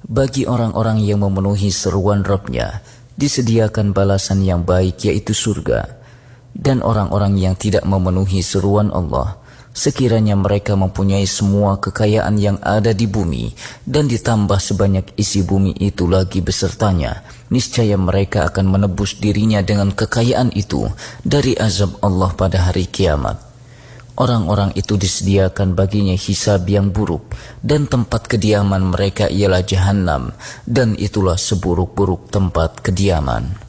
Bagi orang-orang yang memenuhi seruan Rabb-Nya, disediakan balasan yang baik yaitu surga. Dan orang-orang yang tidak memenuhi seruan Allah, sekiranya mereka mempunyai semua kekayaan yang ada di bumi dan ditambah sebanyak isi bumi itu lagi besertanya, niscaya mereka akan menebus dirinya dengan kekayaan itu dari azab Allah pada hari kiamat. Orang-orang itu disediakan baginya hisab yang buruk, dan tempat kediaman mereka ialah Jahannam, dan itulah seburuk-buruk tempat kediaman.